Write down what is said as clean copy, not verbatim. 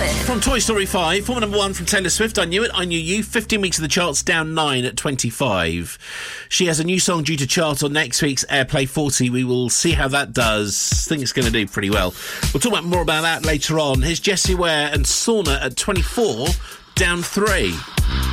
Swift. From Toy Story 5, former number 1 from Taylor Swift, I Knew It, I Knew You, 15 weeks of the charts, down 9 at 25. She has a new song due to chart on next week's Airplay 40. We will see how that does. I think it's going to do pretty well. We'll talk more about that later on. Here's Jessie Ware and Sauna at 24, down 3.